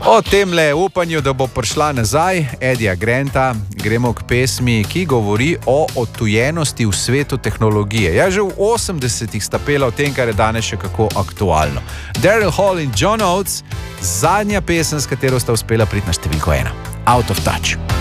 O temle upanju, da bo prišla nazaj Eddieja Granta, gremo k pesmi, ki govori o odtujenosti v svetu tehnologije. Ja, že v 80-ih sta pela o tem, kar je danes še kako aktualno. Daryl Hall in John Oates, zadnja pesem, s katero sta uspela priti na številko 1. Out of Touch.